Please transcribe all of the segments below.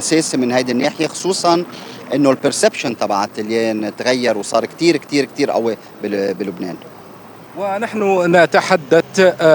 أساسي من هيدي الناحية، خصوصا إنه البرسبشن تبع التليان تغير وصار كتير كتير كتير قوي بلبنان. ونحن نتحدث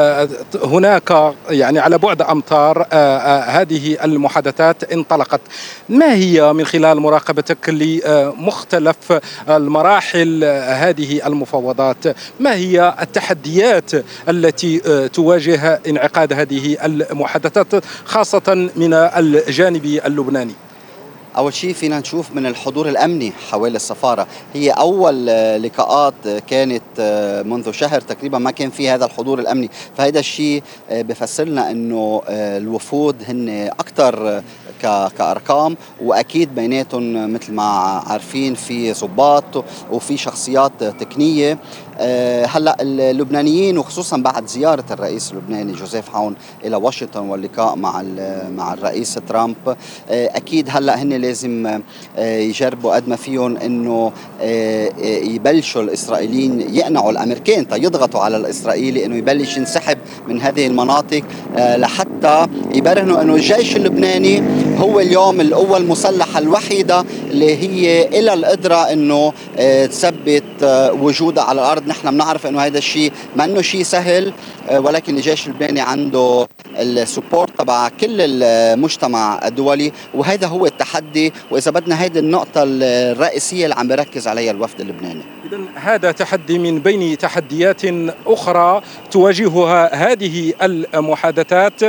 هناك يعني على بعد أمتار هذه المحادثات انطلقت. ما هي من خلال مراقبتك لمختلف المراحل هذه المفاوضات، ما هي التحديات التي تواجه انعقاد هذه المحادثات خاصة من الجانب اللبناني؟ أول شيء فينا نشوف من الحضور الأمني حوالي السفارة. هي أول لقاءات كانت منذ شهر تقريبا ما كان في هذا الحضور الأمني، فهذا الشيء بفسرنا أنه الوفود هن أكثر كأرقام، وأكيد بيناتهم مثل ما عارفين في ضباط وفي شخصيات تقنية. هلأ اللبنانيين وخصوصا بعد زيارة الرئيس اللبناني جوزيف عون إلى واشنطن واللقاء مع الرئيس ترامب، أكيد هلأ هن لازم يجربوا قد ما فيهم إنه يبلشوا الإسرائيليين يقنعوا الأمريكان يضغطوا على الإسرائيلي إنه يبلش ينسحب من هذه المناطق، لحتى يبرهنوا إنه الجيش اللبناني هو اليوم القوة المسلحة الوحيدة اللي هي إلى القدرة إنه تثبت وجودها على الأرض. نحن بنعرف إنه هذا الشيء ما إنه شيء سهل، ولكن الجيش اللبناني عنده السبورت تبع كل المجتمع الدولي، وهذا هو التحدي، وإذا بدنا هذه النقطة الرئيسية اللي عم بركز عليها الوفد اللبناني. إذن هذا تحدي من بين تحديات أخرى تواجهها هذه المحادثات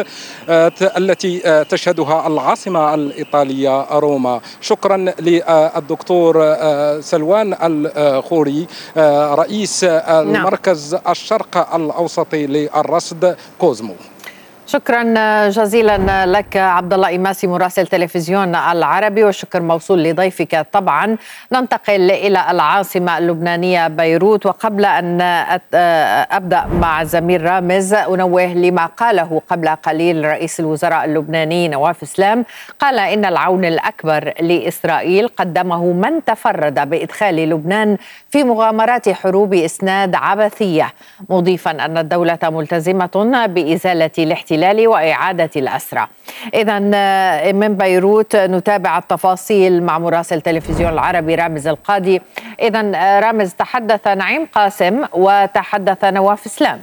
التي تشهدها العاصمة الإيطالية روما. شكرا للدكتور سلوان الخوري رئيس المركز الشرق الأوسطي للرصد كوزمو. شكرا جزيلا لك عبد الله إماسي مراسل تلفزيون العربي، والشكر موصول لضيفك. طبعا ننتقل إلى العاصمة اللبنانية بيروت، وقبل أن أبدأ مع زميل رامز أنوه لما قاله قبل قليل رئيس الوزراء اللبناني نواف سلام. قال إن العون الأكبر لإسرائيل قدمه من تفرد بإدخال لبنان في مغامرات حروب إسناد عبثية، مضيفا أن الدولة ملتزمة بإزالة الاحتلال وإعادة الأسرى. إذن من بيروت نتابع التفاصيل مع مراسل تلفزيون العربي رامز القاضي. إذن رامز، تحدث نعيم قاسم وتحدث نواف سلام.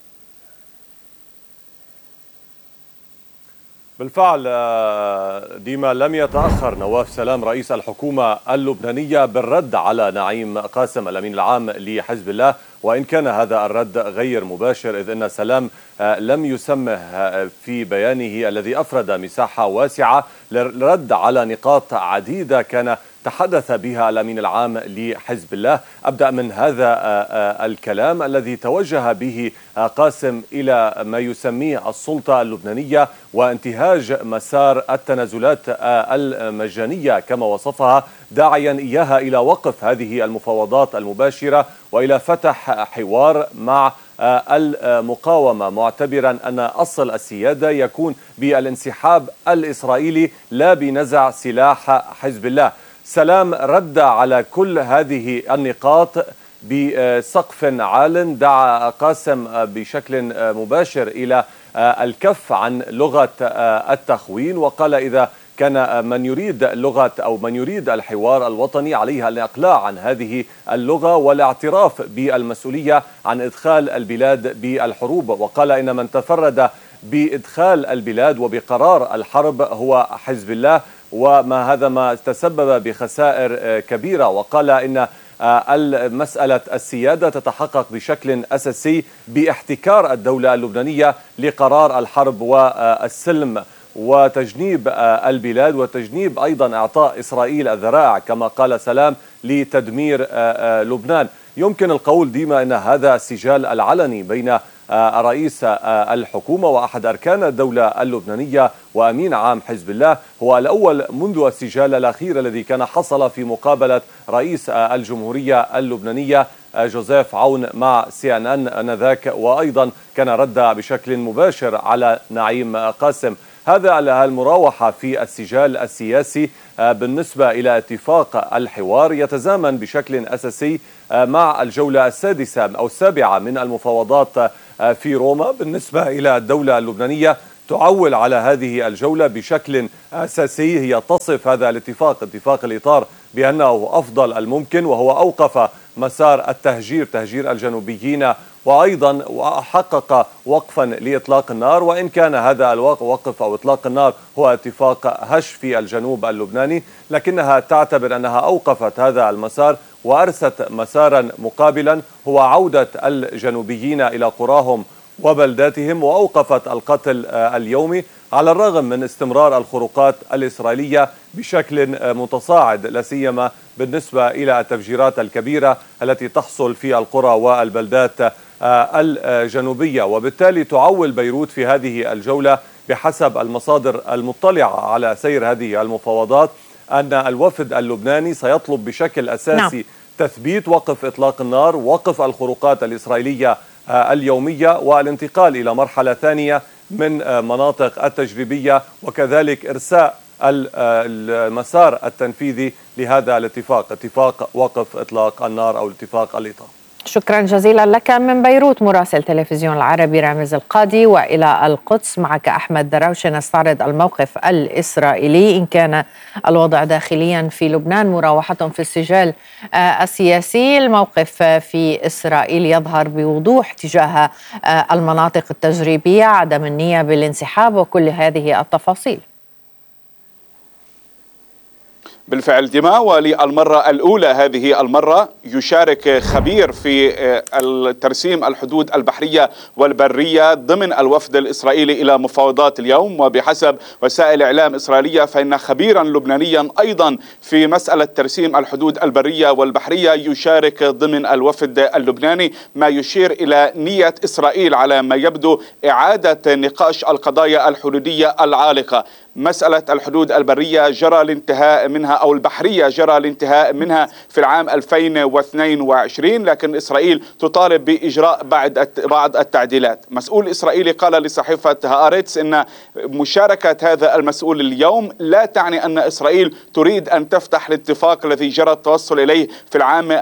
بالفعل ديما لم يتأخر نواف سلام رئيس الحكومة اللبنانية بالرد على نعيم قاسم الأمين العام لحزب الله، وإن كان هذا الرد غير مباشر، إذ أن سلام لم يسمه في بيانه الذي أفرد مساحة واسعة للرد على نقاط عديدة كان تحدث بها الأمين العام لحزب الله. أبدأ من هذا الكلام الذي توجه به قاسم إلى ما يسميه السلطة اللبنانية وانتهاج مسار التنازلات المجانية كما وصفها، داعيا إياها إلى وقف هذه المفاوضات المباشرة وإلى فتح حوار مع المقاومة، معتبرا أن أصل السيادة يكون بالانسحاب الإسرائيلي لا بنزع سلاح حزب الله. سلام رد على كل هذه النقاط بسقف عال، دعا قاسم بشكل مباشر إلى الكف عن لغة التخوين، وقال إذا كان من يريد لغة أو من يريد الحوار الوطني عليها الإقلاع عن هذه اللغة والاعتراف بالمسؤولية عن إدخال البلاد بالحروب. وقال إن من تفرد بإدخال البلاد وبقرار الحرب هو حزب الله، وما هذا ما تسبب بخسائر كبيرة. وقال إن مسألة السيادة تتحقق بشكل أساسي باحتكار الدولة اللبنانية لقرار الحرب والسلم وتجنيب البلاد وتجنيب أيضا إعطاء إسرائيل الذرائع كما قال سلام لتدمير لبنان. يمكن القول ديما أن هذا السجال العلني بين رئيس الحكومة وأحد أركان الدولة اللبنانية وأمين عام حزب الله هو الأول منذ السجال الأخير الذي كان حصل في مقابلة رئيس الجمهورية اللبنانية جوزيف عون مع CNN آنذاك، وأيضا كان رد بشكل مباشر على نعيم قاسم. هذا المراوحة في السجال السياسي بالنسبة إلى اتفاق الحوار يتزامن بشكل أساسي مع الجولة السادسة أو السابعة من المفاوضات في روما بالنسبة إلى الدولة اللبنانية، تعول على هذه الجولة بشكل أساسي. هي تصف هذا اتفاق الإطار بأنه أفضل الممكن، وهو أوقف مسار تهجير الجنوبيين، وأيضا حقق وقفا لإطلاق النار، وإن كان هذا الوقف أو إطلاق النار هو اتفاق هش في الجنوب اللبناني، لكنها تعتبر أنها أوقفت هذا المسار وأرست مسارا مقابلا هو عودة الجنوبيين إلى قراهم وبلداتهم، وأوقفت القتل اليومي على الرغم من استمرار الخروقات الإسرائيلية بشكل متصاعد، لا سيما بالنسبة إلى التفجيرات الكبيرة التي تحصل في القرى والبلدات الجنوبية. وبالتالي تعول بيروت في هذه الجولة بحسب المصادر المطلعة على سير هذه المفاوضات أن الوفد اللبناني سيطلب بشكل أساسي تثبيت وقف إطلاق النار، وقف الخروقات الإسرائيلية اليومية، والانتقال إلى مرحلة ثانية من مناطق التجريبية، وكذلك إرساء المسار التنفيذي لهذا الاتفاق، اتفاق وقف إطلاق النار أو اتفاق الإطار. شكرا جزيلا لك من بيروت مراسل تلفزيون العربي رامز القاضي. وإلى القدس معك أحمد دراوشة، نستعرض الموقف الإسرائيلي. إن كان الوضع داخليا في لبنان مراوحة في السجال السياسي، الموقف في إسرائيل يظهر بوضوح تجاه المناطق التجريبية، عدم النية بالانسحاب وكل هذه التفاصيل. بالفعل دماء، وللمرة الأولى هذه المرة يشارك خبير في ترسيم الحدود البحرية والبرية ضمن الوفد الإسرائيلي إلى مفاوضات اليوم. وبحسب وسائل إعلام إسرائيلية فإن خبيرا لبنانيا أيضا في مسألة ترسيم الحدود البرية والبحرية يشارك ضمن الوفد اللبناني، ما يشير إلى نية إسرائيل على ما يبدو إعادة نقاش القضايا الحدودية العالقة. مسألة الحدود البرية جرى الانتهاء منها أو البحرية جرى الانتهاء منها في العام 2022، لكن إسرائيل تطالب بإجراء بعض التعديلات. مسؤول إسرائيلي قال لصحيفة هآرتس إن مشاركة هذا المسؤول اليوم لا تعني أن إسرائيل تريد أن تفتح الاتفاق الذي جرى التوصل إليه في العام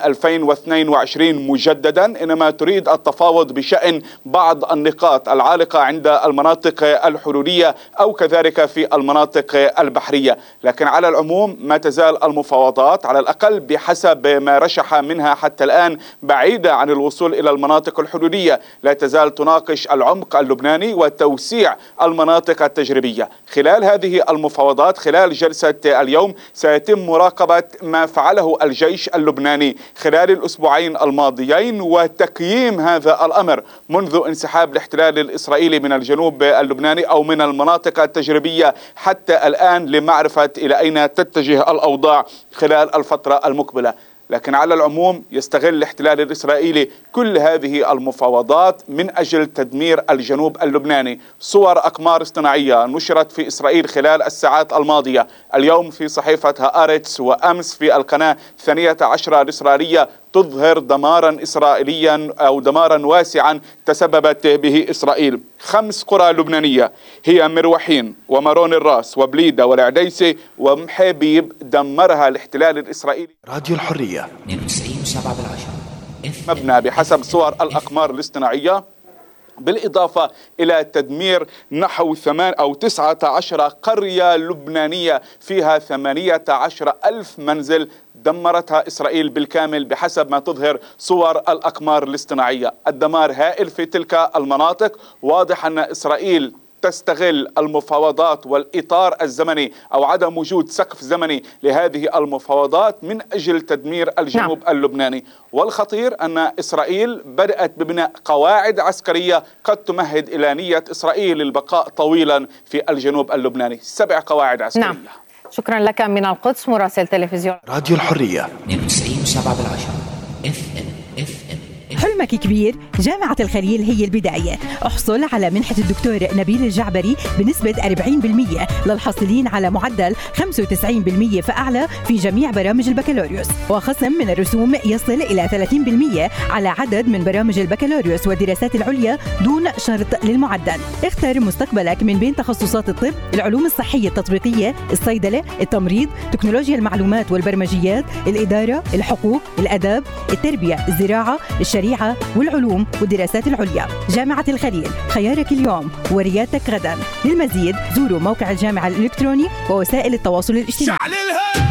2022 مجددا، إنما تريد التفاوض بشأن بعض النقاط العالقة عند المناطق الحدودية أو كذلك في المناطق البحرية. لكن على العموم ما تزال المفاوضات على الأقل بحسب ما رشح منها حتى الآن بعيدة عن الوصول إلى المناطق الحدودية، لا تزال تناقش العمق اللبناني وتوسيع المناطق التجريبية. خلال هذه المفاوضات خلال جلسة اليوم سيتم مراقبة ما فعله الجيش اللبناني خلال الأسبوعين الماضيين وتقييم هذا الأمر منذ انسحاب الاحتلال الإسرائيلي من الجنوب اللبناني أو من المناطق التجريبية حتى الآن، لمعرفة إلى أين تتجه الأوضاع خلال الفترة المقبلة. لكن على العموم يستغل الاحتلال الإسرائيلي كل هذه المفاوضات من أجل تدمير الجنوب اللبناني. صور أقمار اصطناعية نشرت في إسرائيل خلال الساعات الماضية، اليوم في صحيفة هآرتس وأمس في القناة 12 الإسرائيلية، تظهر دمارا إسرائيليا أو دمارا واسعا تسببت به إسرائيل. 5 قرى لبنانية هي مروحين ومارون الراس وبليدة والعديسة ومحابيب دمرها الاحتلال الإسرائيلي. راديو الحرية 92.7 مبنى بحسب صور الأقمار الاصطناعية، بالإضافة إلى تدمير نحو 19 قرية لبنانية فيها 18,000 منزل دمرتها إسرائيل بالكامل بحسب ما تظهر صور الأقمار الاصطناعية. الدمار هائل في تلك المناطق. واضح أن إسرائيل تستغل المفاوضات والإطار الزمني أو عدم وجود سقف زمني لهذه المفاوضات من أجل تدمير الجنوب اللبناني. والخطير أن إسرائيل بدأت ببناء قواعد عسكرية قد تمهد إلى نية إسرائيل للبقاء طويلا في الجنوب اللبناني. 7 قواعد عسكرية. شكرا لك من القدس مراسل تلفزيون راديو الحرية 92.7 حلمك كبير، جامعة الخليل هي البداية. احصل على منحة الدكتور نبيل الجعبري بنسبة 40% للحاصلين على معدل 95% فأعلى في جميع برامج البكالوريوس، وخصم من الرسوم يصل إلى 30% على عدد من برامج البكالوريوس والدراسات العليا دون شرط للمعدل. اختر مستقبلك من بين تخصصات الطب، العلوم الصحية التطبيقية، الصيدلة، التمريض، تكنولوجيا المعلومات والبرمجيات، الإدارة، الحقوق، الأداب، التربية، الزراعة، الشريعة، الشريعة والعلوم والدراسات العليا. جامعة الخليل، خيارك اليوم وريادتك غدا. للمزيد زوروا موقع الجامعة الإلكتروني ووسائل التواصل الاجتماعي.